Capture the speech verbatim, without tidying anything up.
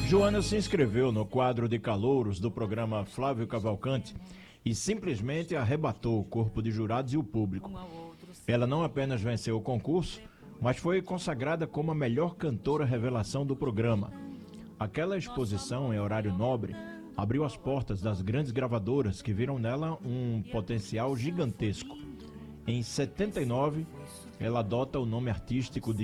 Joana se inscreveu no quadro de calouros do programa Flávio Cavalcante e simplesmente arrebatou o corpo de jurados e o público. Ela não apenas venceu o concurso, mas foi consagrada como a melhor cantora revelação do programa. Aquela exposição em horário nobre abriu as portas das grandes gravadoras que viram nela um potencial gigantesco. Em setenta e nove, ela adota o nome artístico de